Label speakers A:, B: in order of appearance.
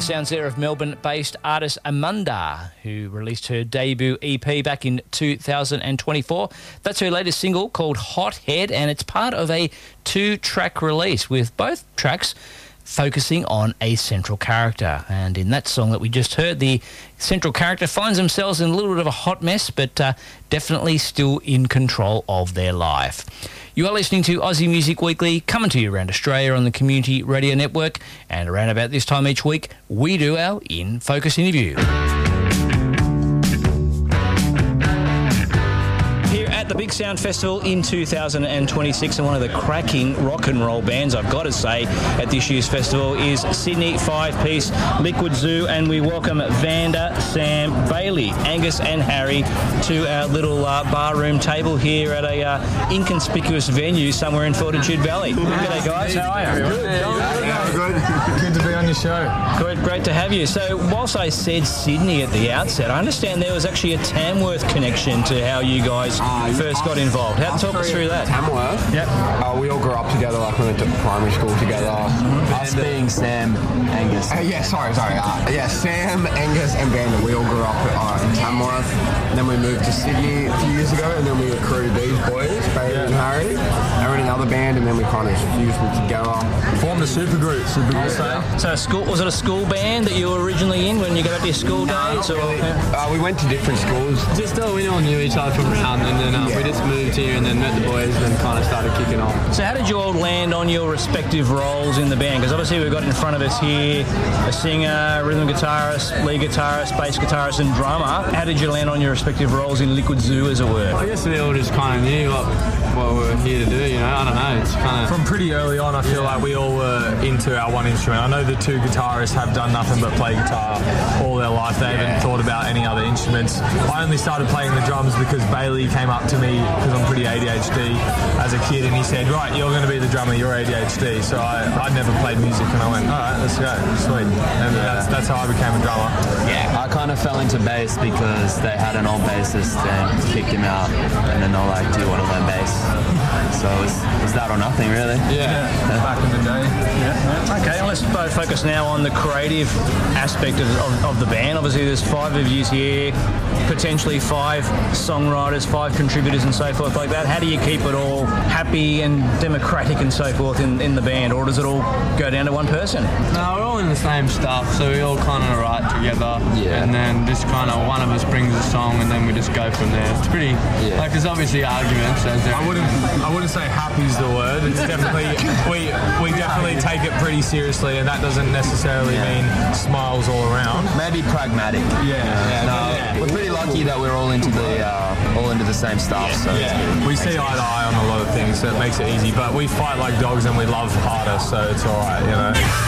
A: sounds there of Melbourne-based artist Amanda, who released her debut EP back in 2024. That's her latest single called Hot Head, and it's part of a 2-track release with both tracks focusing on a central character. And in that song that we just heard, the central character finds themselves in a little bit of a hot mess, but definitely still in control of their life. You are listening to Aussie Music Weekly, coming to you around Australia on the Community Radio Network, and around about this time each week, we do our In Focus interview. At the Big Sound Festival in 2026, and one of the cracking rock and roll bands, I've got to say, at this year's festival is Sydney 5-piece Liquid Zoo, and we welcome Vanda, Sam, Bailey, Angus and Harry to our little barroom table here at a inconspicuous venue somewhere in Fortitude Valley. G'day guys, how are you?
B: Good to be on your show.
A: Great to have you. So whilst I said Sydney at the outset, I understand there was actually a Tamworth connection to how you guys first got involved. Talk us through that.
C: Tamworth?
A: Yep.
C: We all grew up together, like we went to primary school together.
D: Us being Sam, Angus.
C: Sam, Angus and Vanda, we all grew up in Tamworth. And then we moved to Sydney a few years ago, and then we recruited these boys, Bailey and Harry. They were in another band, and then we kind of fused them together.
B: Formed a supergroup, so people say.
A: So was it a school band that you were originally in when you got up to your school days?
C: Or we went to different schools.
E: Just we all knew each other from around, and then we just moved here and then met the boys and then kind of started kicking on.
A: So how did you all land on your respective roles in the band? Because obviously we've got in front of us here a singer, rhythm guitarist, lead guitarist, bass guitarist and drummer. How did you land on your respective roles in Liquid Zoo, as it were?
E: I guess we all just kind of knew what we were here to do, you know. I don't know, it's kind of...
B: From pretty early on, I feel like we all were into our one instrument. I know the two guitarists have done nothing but play guitar all their life. They haven't thought about any other instruments. I only started playing the drums because Bailey came up to me, because I'm pretty ADHD, as a kid, and he said, right, you're going to be the drummer, you're ADHD. So I'd never played music, and I went, all right, let's go, sweet. And that's how I became a drummer.
D: Yeah, I kind of fell into bass because they had an old bassist and kicked him out, and then they're like, do you want to learn bass? So it was that or nothing, really.
B: Yeah. Back in the day.
A: Yeah. Okay, and let's focus now on the creative aspect of the band. Obviously, there's 5 of you here, potentially 5 songwriters, 5 contributors and so forth like that. How do you keep it all happy and democratic and so forth in the band, or does it all go down to one person?
E: No, we're all in the same stuff, so we all kind of write together, and then just kind of one of us brings a song and then we just go from there. It's pretty, like there's obviously arguments.
B: I wouldn't say happy's the word. It's definitely, we definitely take it pretty seriously, and that doesn't necessarily mean smiles all around.
D: Maybe pragmatic. We're pretty lucky that we're all into the same stuff. So
B: we see eye to eye on a lot of things, so it makes it easy. But we fight like dogs and we love harder, so it's all right, you know.